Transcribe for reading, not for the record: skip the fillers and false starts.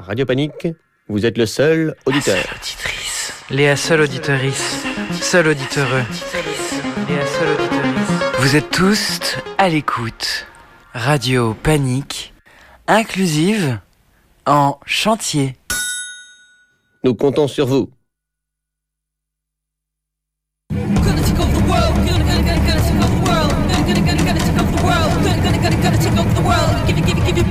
Radio Panique, vous êtes le seul auditeur. Seule auditrice. Léa, seule auditorice. Seul auditeur. Léa, seule auditorice. Vous êtes tous à l'écoute. Radio Panique, inclusive, en chantier. Nous comptons sur vous.